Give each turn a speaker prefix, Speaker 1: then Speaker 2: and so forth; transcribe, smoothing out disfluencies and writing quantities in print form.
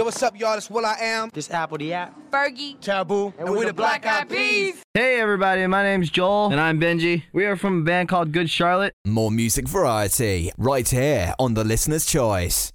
Speaker 1: Yo, what's up, y'all? It's Will I Am.
Speaker 2: This Apple the App.
Speaker 3: Fergie.
Speaker 1: Taboo.
Speaker 3: And we're the Black Eyed Peas.
Speaker 4: Hey everybody, my name's Joel. And I'm Benji. We are from a band called Good Charlotte.
Speaker 5: More music variety right here on The Listener's Choice.